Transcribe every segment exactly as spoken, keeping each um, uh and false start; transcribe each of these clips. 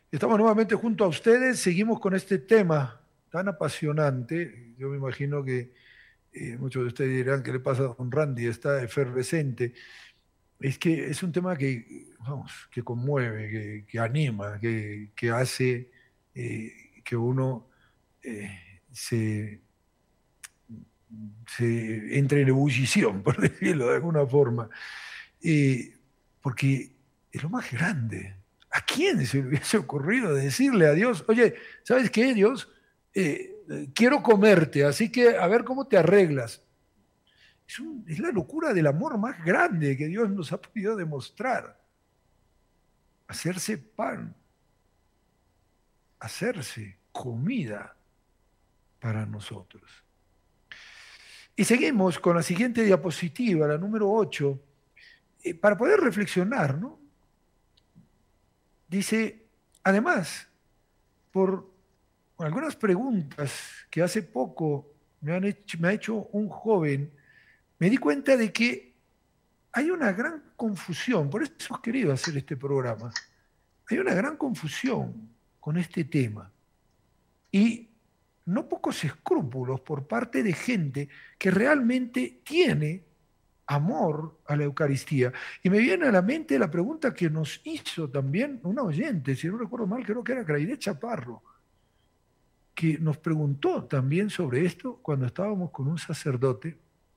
Estamos nuevamente junto a ustedes, seguimos con este tema tan apasionante. Yo me imagino que eh, muchos de ustedes dirán, ¿qué le pasa a don Randy? Está efervescente. Es que es un tema que, vamos, que conmueve, que, que anima, que, que hace eh, que uno eh, se, se entre en ebullición, por decirlo de alguna forma. Eh, Porque es lo más grande. ¿A quién se le hubiese ocurrido decirle a Dios, oye, ¿sabes qué, Dios? Eh, eh, quiero comerte, así que a ver cómo te arreglas. Es, un- es la locura del amor más grande que Dios nos ha podido demostrar. Hacerse pan, hacerse comida para nosotros. Y seguimos con la siguiente diapositiva, la número ocho, eh, para poder reflexionar, ¿no? Dice, además, por algunas preguntas que hace poco me, han hecho, me ha hecho un joven, me di cuenta de que hay una gran confusión, por eso hemos querido hacer este programa, hay una gran confusión con este tema y no pocos escrúpulos por parte de gente que realmente tiene amor a la Eucaristía. Y me viene a la mente la pregunta que nos hizo también una oyente, si no recuerdo mal, creo que era Claire Chaparro, que nos preguntó también sobre esto cuando estábamos con un sacerdote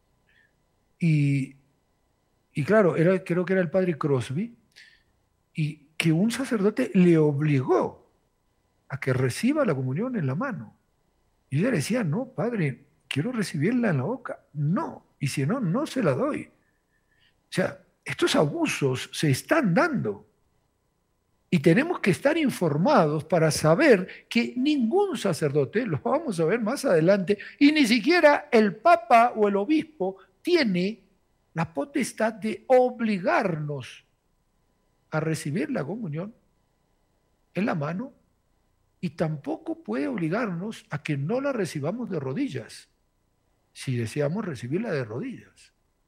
y, y claro, era, creo que era el padre Crosby, y que un sacerdote le obligó a que reciba la comunión en la mano. Y ella le decía, no, padre, quiero recibirla en la boca. No, y si no, no se la doy. O sea, estos abusos se están dando. Y tenemos que estar informados para saber que ningún sacerdote, lo vamos a ver más adelante, y ni siquiera el papa o el obispo tiene la potestad de obligarnos a recibir la comunión en la mano y tampoco puede obligarnos a que no la recibamos de rodillas, si deseamos recibirla de rodillas.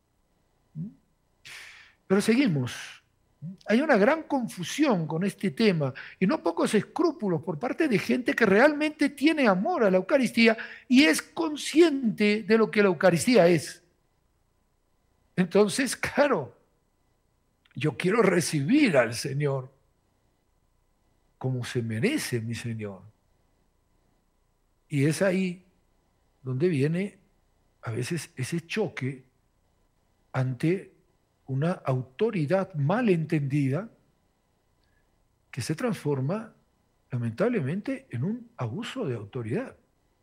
Pero seguimos. Hay una gran confusión con este tema y no pocos escrúpulos por parte de gente que realmente tiene amor a la Eucaristía y es consciente de lo que la Eucaristía es. Entonces, claro, yo quiero recibir al Señor como se merece mi Señor. Y es ahí donde viene a veces ese choque ante una autoridad mal entendida que se transforma lamentablemente en un abuso de autoridad.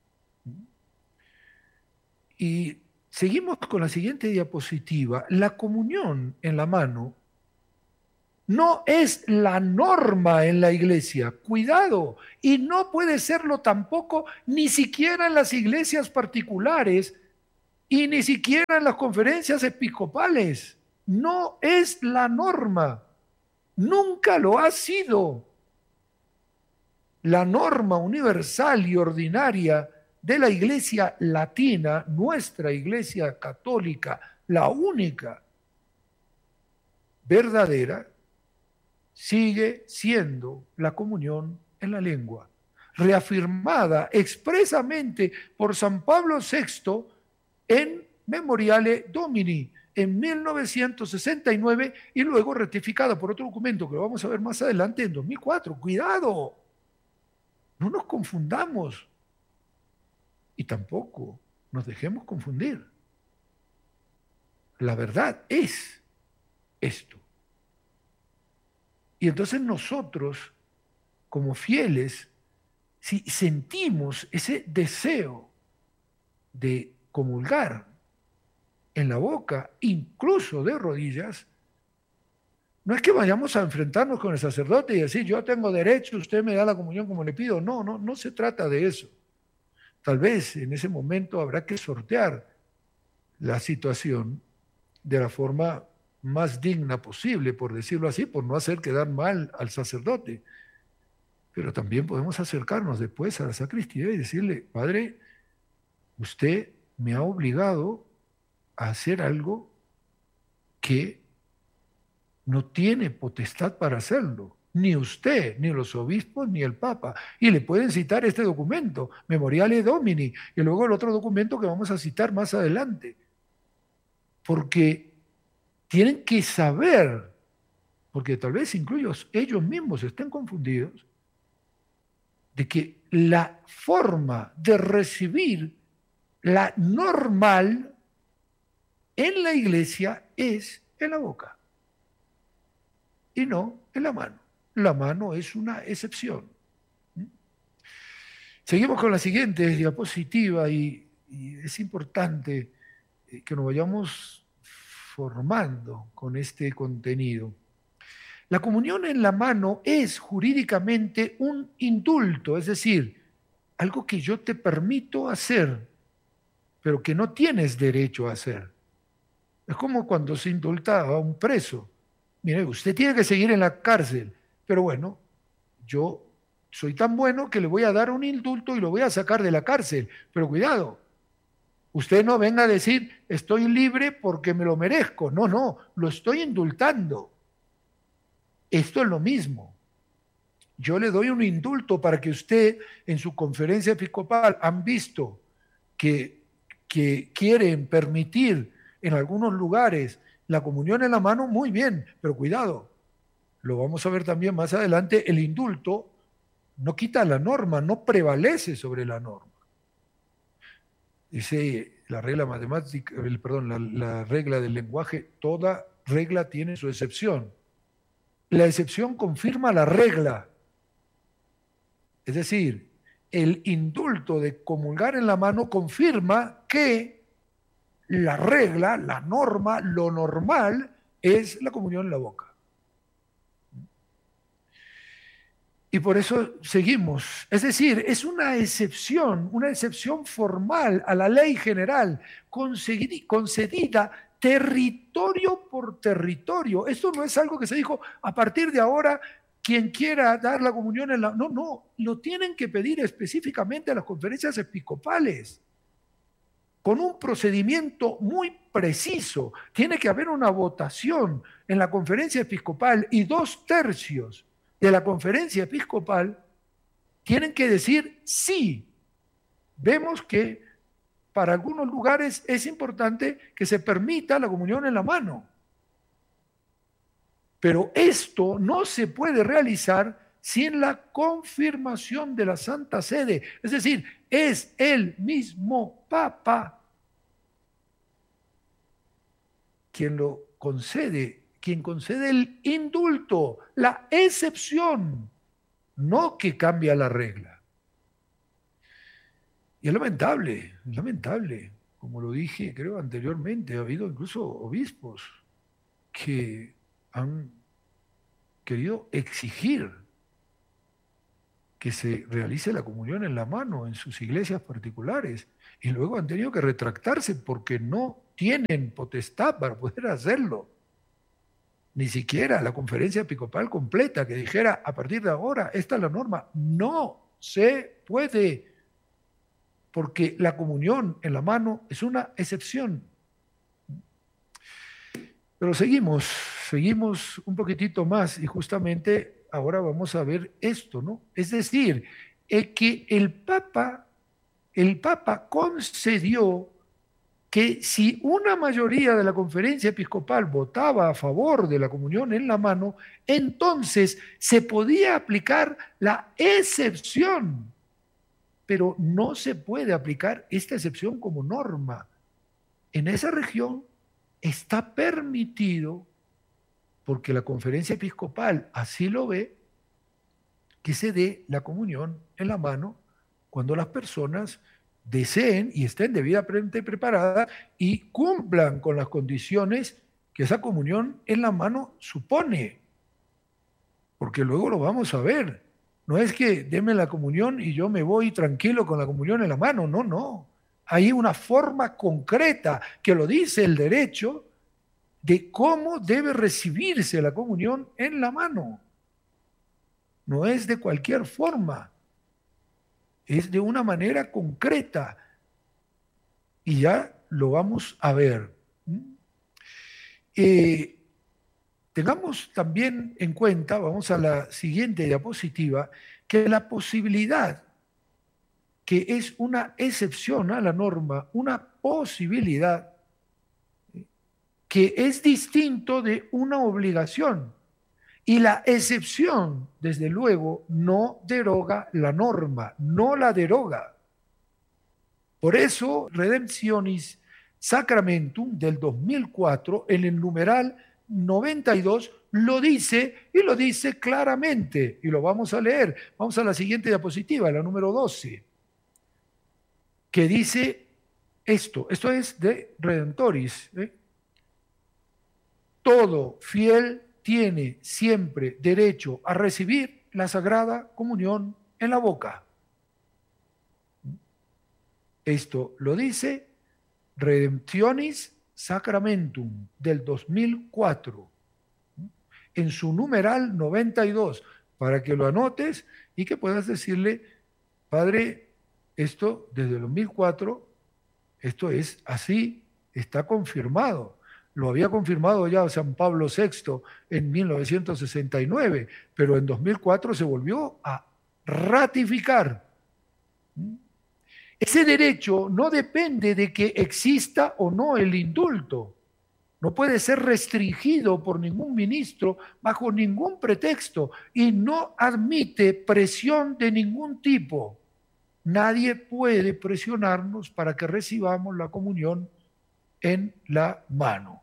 Y seguimos con la siguiente diapositiva. La comunión en la mano no es la norma en la iglesia. Cuidado. Y no puede serlo tampoco ni siquiera en las iglesias particulares y ni siquiera en las conferencias episcopales. No es la norma. Nunca lo ha sido. La norma universal y ordinaria de la iglesia latina, nuestra iglesia católica, la única verdadera, sigue siendo la comunión en la lengua, reafirmada expresamente por San Pablo sexto en Memoriale Domini en mil novecientos sesenta y nueve y luego ratificada por otro documento que lo vamos a ver más adelante en dos mil cuatro. Cuidado, no nos confundamos y tampoco nos dejemos confundir. La verdad es esto. Y entonces nosotros, como fieles, si sentimos ese deseo de comulgar en la boca, incluso de rodillas, no es que vayamos a enfrentarnos con el sacerdote y decir, yo tengo derecho, usted me da la comunión como le pido. No, no, no se trata de eso. Tal vez en ese momento habrá que sortear la situación de la forma más digna posible, por decirlo así, por no hacer quedar mal al sacerdote. Pero también podemos acercarnos después a la sacristía y decirle, Padre, usted me ha obligado a hacer algo que no tiene potestad para hacerlo. ni usted, ni los obispos, ni el Papa. Y le pueden citar este documento, Memoriale Domini, y luego el otro documento que vamos a citar más adelante. Porque tienen que saber, porque tal vez incluso ellos mismos estén confundidos, de que la forma de recibir la normal en la iglesia es en la boca y no en la mano. La mano es una excepción. Seguimos con la siguiente diapositiva y, y es importante que nos vayamos formando con este contenido. La comunión en la mano es jurídicamente un indulto, es decir, algo que yo te permito hacer, pero que no tienes derecho a hacer. Es como cuando se indulta a un preso. Mire, usted tiene que seguir en la cárcel, pero bueno, yo soy tan bueno que le voy a dar un indulto y lo voy a sacar de la cárcel, pero cuidado, usted no venga a decir, estoy libre porque me lo merezco. No, no, lo estoy indultando. Esto es lo mismo. Yo le doy un indulto para que usted en su conferencia episcopal han visto que, que quieren permitir en algunos lugares la comunión en la mano, muy bien, pero cuidado, lo vamos a ver también más adelante, el indulto no quita la norma, no prevalece sobre la norma. Dice la regla matemática, el, perdón, la, la regla del lenguaje, toda regla tiene su excepción. La excepción confirma la regla. Es decir, el indulto de comulgar en la mano confirma que la regla, la norma, lo normal es la comunión en la boca. Y por eso seguimos. Es decir, es una excepción, una excepción formal a la ley general, concedida territorio por territorio. Esto no es algo que se dijo a partir de ahora, quien quiera dar la comunión en la... No, no, lo tienen que pedir específicamente a las conferencias episcopales, con un procedimiento muy preciso. Tiene que haber una votación en la conferencia episcopal y dos tercios de la conferencia episcopal tienen que decir sí. Vemos que para algunos lugares es importante que se permita la comunión en la mano. Pero esto no se puede realizar sin la confirmación de la Santa Sede. Es decir, es el mismo Papa quien lo concede, quien concede el indulto, la excepción, no que cambia la regla. Y es lamentable, es lamentable. Como lo dije, creo anteriormente, ha habido incluso obispos que han querido exigir que se realice la comunión en la mano en sus iglesias particulares y luego han tenido que retractarse porque no tienen potestad para poder hacerlo. Ni siquiera la conferencia episcopal completa que dijera a partir de ahora, esta es la norma. No se puede, porque la comunión en la mano es una excepción. Pero seguimos, seguimos un poquitito más y justamente ahora vamos a ver esto, ¿no? Es decir, es que el Papa, el Papa concedió que si una mayoría de la conferencia episcopal votaba a favor de la comunión en la mano, entonces se podía aplicar la excepción, pero no se puede aplicar esta excepción como norma. En esa región está permitido, porque la conferencia episcopal así lo ve, que se dé la comunión en la mano cuando las personas deseen y estén debidamente preparadas y cumplan con las condiciones que esa comunión en la mano supone. Porque luego lo vamos a ver. No es que deme la comunión y yo me voy tranquilo con la comunión en la mano. No, no. Hay una forma concreta que lo dice el derecho de cómo debe recibirse la comunión en la mano. No es de cualquier forma. Es de una manera concreta y ya lo vamos a ver. Eh, tengamos también en cuenta, vamos a la siguiente diapositiva, que la posibilidad, que es una excepción a la norma, una posibilidad, que es distinto de una obligación. Y la excepción, desde luego, no deroga la norma, no la deroga. Por eso, Redemptionis Sacramentum del dos mil cuatro, en el numeral noventa y dos, lo dice y lo dice claramente. Y lo vamos a leer. Vamos a la siguiente diapositiva, la número doce, que dice esto. Esto es de Redemptoris. ¿eh? Todo fiel tiene siempre derecho a recibir la Sagrada Comunión en la boca. Esto lo dice Redemptionis Sacramentum del dos mil cuatro, en su numeral noventa y dos, para que lo anotes y que puedas decirle, Padre, esto desde el dos mil cuatro, esto es así, está confirmado. Lo había confirmado ya San Pablo sexto en mil novecientos sesenta y nueve, pero en dos mil cuatro se volvió a ratificar. Ese derecho no depende de que exista o no el indulto. No puede ser restringido por ningún ministro bajo ningún pretexto y no admite presión de ningún tipo. Nadie puede presionarnos para que recibamos la comunión en la mano.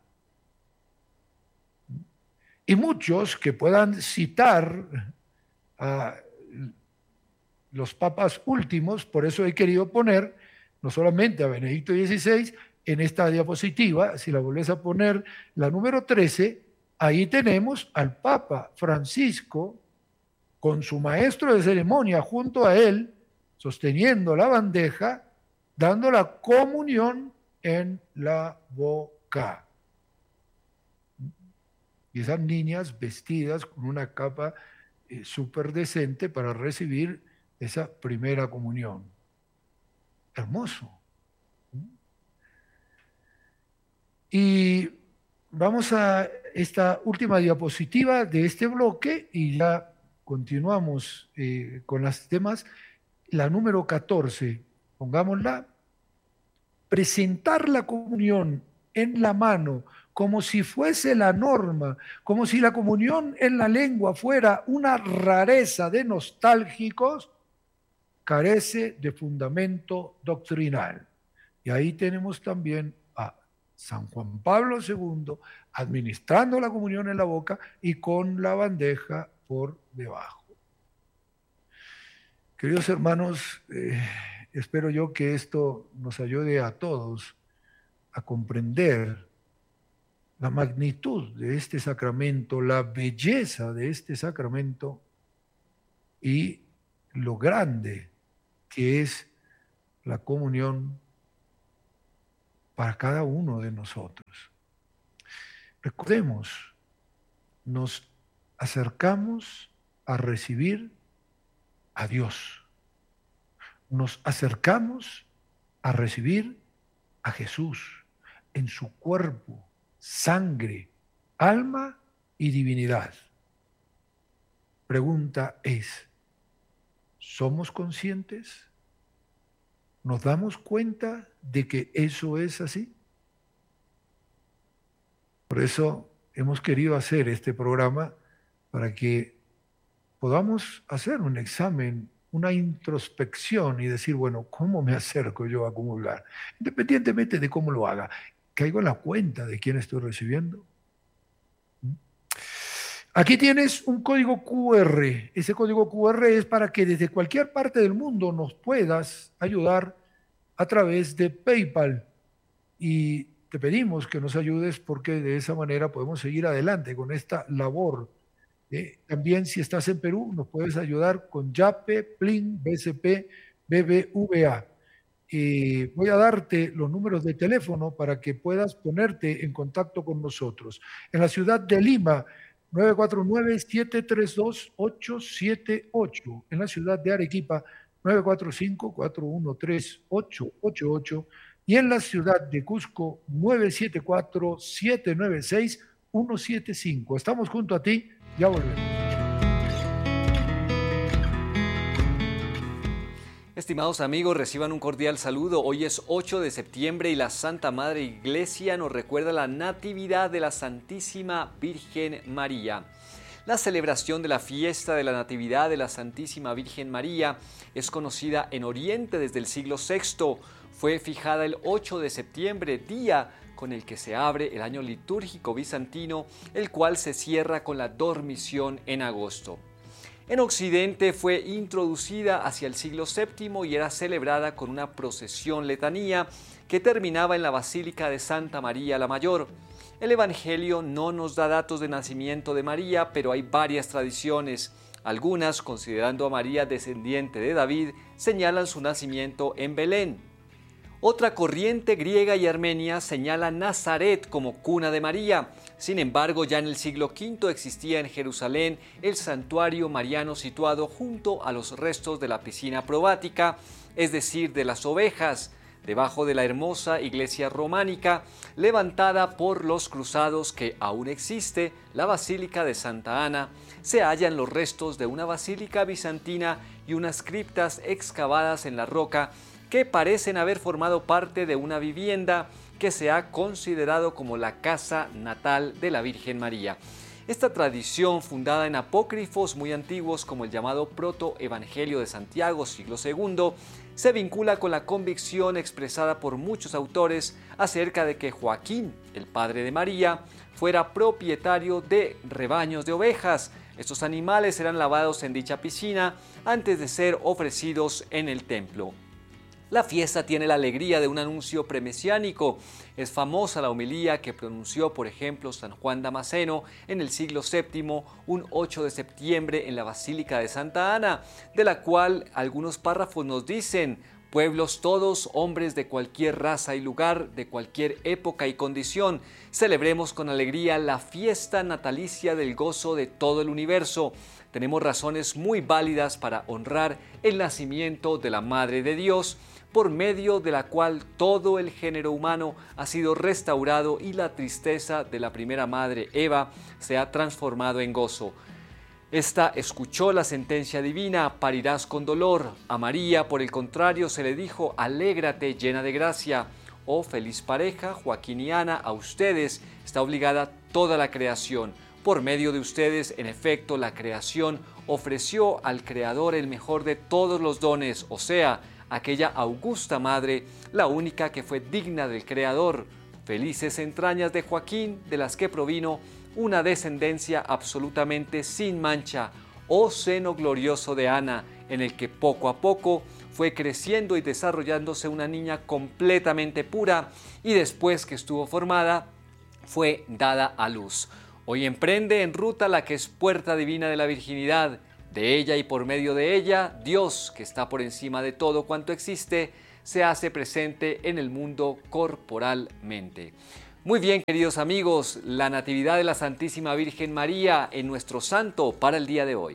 Y muchos que puedan citar a los papas últimos, por eso he querido poner no solamente a Benedicto dieciséis en esta diapositiva, si la volvés a poner la número trece, ahí tenemos al Papa Francisco con su maestro de ceremonia junto a él, sosteniendo la bandeja, dando la comunión en la boca. Y esas niñas vestidas con una capa eh, súper decente para recibir esa primera comunión. Hermoso. Y vamos a esta última diapositiva de este bloque y ya continuamos eh, con las temas. La número catorce, pongámosla. Presentar la comunión en la mano como si fuese la norma, como si la comunión en la lengua fuera una rareza de nostálgicos, carece de fundamento doctrinal. Y ahí tenemos también a San Juan Pablo segundo administrando la comunión en la boca y con la bandeja por debajo. Queridos hermanos, eh, espero yo que esto nos ayude a todos a comprender la magnitud de este sacramento, la belleza de este sacramento y lo grande que es la comunión para cada uno de nosotros. Recordemos, nos acercamos a recibir a Dios. Nos acercamos a recibir a Jesús en su cuerpo, sangre, alma y divinidad. Pregunta es, ¿somos conscientes? ¿Nos damos cuenta de que eso es así? Por eso hemos querido hacer este programa para que podamos hacer un examen, una introspección y decir, bueno, ¿cómo me acerco yo a comulgar? Independientemente de cómo lo haga, ¿caigo en la cuenta de quién estoy recibiendo? Aquí tienes un código cu erre. Ese código cu erre es para que desde cualquier parte del mundo nos puedas ayudar a través de PayPal. Y te pedimos que nos ayudes porque de esa manera podemos seguir adelante con esta labor. Eh, también si estás en Perú nos puedes ayudar con Yape, Plin, B C P, B B V A. Eh, voy a darte los números de teléfono para que puedas ponerte en contacto con nosotros. En la ciudad de Lima, nueve cuatro nueve, siete tres dos, ocho siete ocho. En la ciudad de Arequipa, nueve cuatro cinco, cuatro uno tres, ocho ocho ocho. Y en la ciudad de Cusco, nueve siete cuatro, siete nueve seis, uno siete cinco. Estamos junto a ti, ya volvemos. Estimados amigos, reciban un cordial saludo. Hoy es ocho de septiembre y la Santa Madre Iglesia nos recuerda la Natividad de la Santísima Virgen María. La celebración de la fiesta de la Natividad de la Santísima Virgen María es conocida en Oriente desde el siglo sexto. Fue fijada el ocho de septiembre, día con el que se abre el año litúrgico bizantino, el cual se cierra con la dormición en agosto. En Occidente fue introducida hacia el siglo séptimo y era celebrada con una procesión letanía que terminaba en la Basílica de Santa María la Mayor. El Evangelio no nos da datos de nacimiento de María, pero hay varias tradiciones. Algunas, considerando a María descendiente de David, señalan su nacimiento en Belén. Otra corriente griega y armenia señala Nazaret como cuna de María. Sin embargo, ya en el siglo quinto existía en Jerusalén el santuario mariano situado junto a los restos de la piscina probática, es decir, de las ovejas, debajo de la hermosa iglesia románica levantada por los cruzados que aún existe, la Basílica de Santa Ana. Se hallan los restos de una basílica bizantina y unas criptas excavadas en la roca que parecen haber formado parte de una vivienda que se ha considerado como la casa natal de la Virgen María. Esta tradición, fundada en apócrifos muy antiguos como el llamado Proto-Evangelio de Santiago, siglo segundo, se vincula con la convicción expresada por muchos autores acerca de que Joaquín, el padre de María, fuera propietario de rebaños de ovejas. Estos animales eran lavados en dicha piscina antes de ser ofrecidos en el templo. La fiesta tiene la alegría de un anuncio premesiánico. Es famosa la homilía que pronunció, por ejemplo, San Juan Damasceno en el siglo séptimo, un ocho de septiembre en la Basílica de Santa Ana, de la cual algunos párrafos nos dicen: pueblos todos, hombres de cualquier raza y lugar, de cualquier época y condición, celebremos con alegría la fiesta natalicia del gozo de todo el universo. Tenemos razones muy válidas para honrar el nacimiento de la Madre de Dios, por medio de la cual todo el género humano ha sido restaurado y la tristeza de la primera madre Eva se ha transformado en gozo. Esta escuchó la sentencia divina: parirás con dolor. A María, por el contrario, se le dijo: alégrate, llena de gracia. Oh feliz pareja, Joaquín y Ana, a ustedes está obligada toda la creación. Por medio de ustedes, en efecto, la creación ofreció al Creador el mejor de todos los dones, o sea, aquella augusta madre, la única que fue digna del Creador. Felices entrañas de Joaquín, de las que provino una descendencia absolutamente sin mancha. Oh seno glorioso de Ana, en el que poco a poco fue creciendo y desarrollándose una niña completamente pura, y después que estuvo formada, fue dada a luz. Hoy emprende en ruta la que es puerta divina de la virginidad. De ella y por medio de ella, Dios, que está por encima de todo cuanto existe, se hace presente en el mundo corporalmente. Muy bien, queridos amigos, la Natividad de la Santísima Virgen María en nuestro santo para el día de hoy.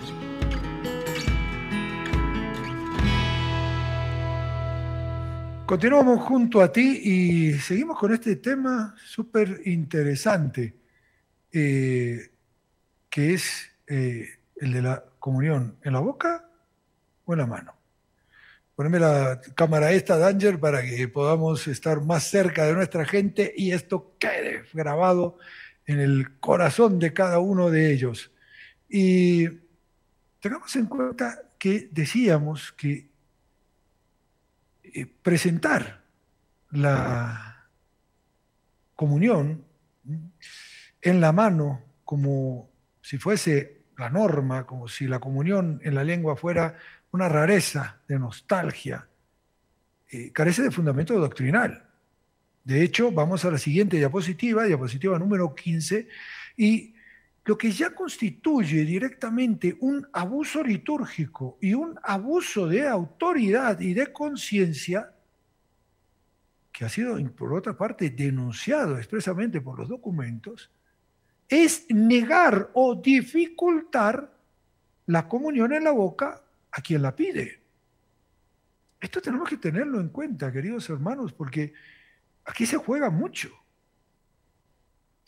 Continuamos junto a ti y seguimos con este tema súper interesante, eh, que es eh, el de la comunión en la boca o en la mano. Poneme la cámara esta, Danger, para que podamos estar más cerca de nuestra gente y esto quede grabado en el corazón de cada uno de ellos. Y tengamos en cuenta que decíamos que eh, presentar la comunión en la mano como si fuese la norma, como si la comunión en la lengua fuera una rareza de nostalgia, eh, carece de fundamento doctrinal. De hecho, vamos a la siguiente diapositiva, diapositiva número quince, y lo que ya constituye directamente un abuso litúrgico y un abuso de autoridad y de conciencia, que ha sido, por otra parte, denunciado expresamente por los documentos, es negar o dificultar la comunión en la boca a quien la pide. Esto tenemos que tenerlo en cuenta, queridos hermanos, porque aquí se juega mucho.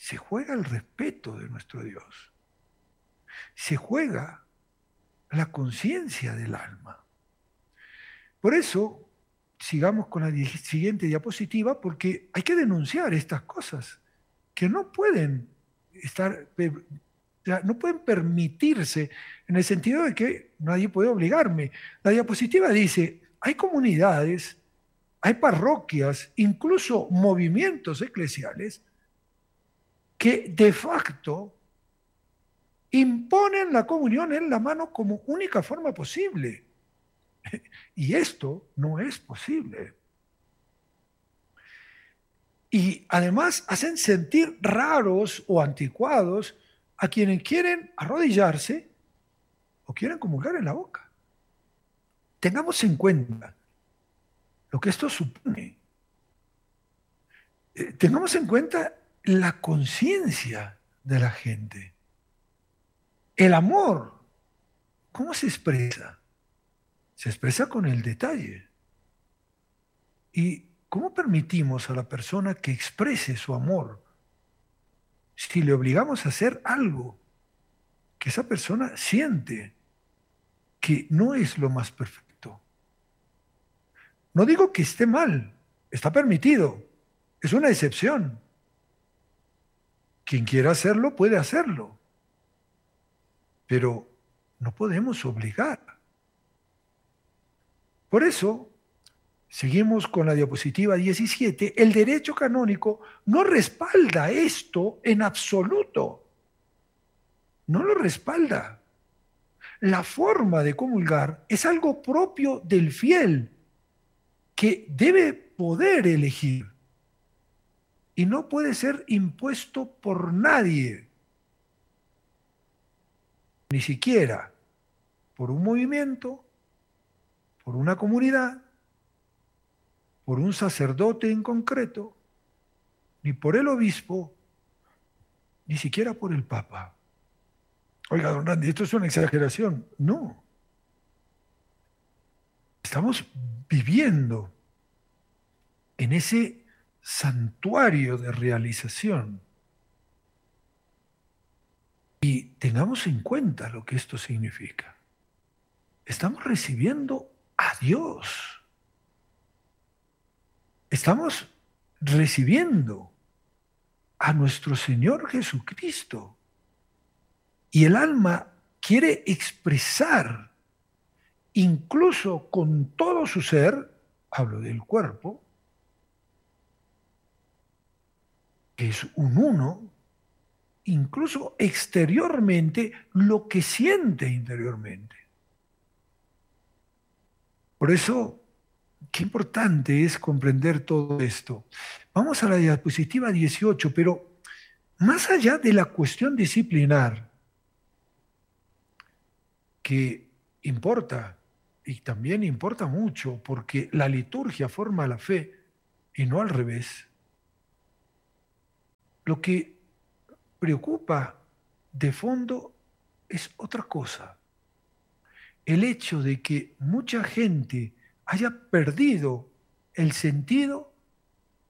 se juega el respeto de nuestro Dios, se juega la conciencia del alma. Por eso, sigamos con la siguiente diapositiva, porque hay que denunciar estas cosas que no pueden estar, no pueden permitirse, en el sentido de que nadie puede obligarme. La diapositiva dice, hay comunidades, hay parroquias, incluso movimientos eclesiales que de facto imponen la comunión en la mano como única forma posible. Y esto no es posible. Y además hacen sentir raros o anticuados a quienes quieren arrodillarse o quieren comulgar en la boca. Tengamos en cuenta lo que esto supone. Eh, tengamos en cuenta la conciencia de la gente. El amor, ¿cómo se expresa? Se expresa con el detalle. ¿Y cómo permitimos a la persona que exprese su amor si le obligamos a hacer algo que esa persona siente que no es lo más perfecto? No digo que esté mal, está permitido, es una excepción. Quien quiera hacerlo puede hacerlo, pero no podemos obligar. Por eso, seguimos con la diapositiva diecisiete, el derecho canónico no respalda esto en absoluto. No lo respalda. La forma de comulgar es algo propio del fiel, que debe poder elegir y no puede ser impuesto por nadie, ni siquiera por un movimiento, por una comunidad, por un sacerdote en concreto, ni por el obispo, ni siquiera por el papa. Oiga, don Randy, esto es una exageración. No. Estamos viviendo en ese santuario de realización. Y tengamos en cuenta lo que esto significa. Estamos recibiendo a Dios. Estamos recibiendo a nuestro Señor Jesucristo. Y el alma quiere expresar, incluso con todo su ser, hablo del cuerpo, que es un uno, incluso exteriormente, lo que siente interiormente. Por eso, qué importante es comprender todo esto. Vamos a la diapositiva dieciocho, pero más allá de la cuestión disciplinar, que importa, y también importa mucho, porque la liturgia forma la fe, y no al revés. Lo que preocupa de fondo es otra cosa. El hecho de que mucha gente haya perdido el sentido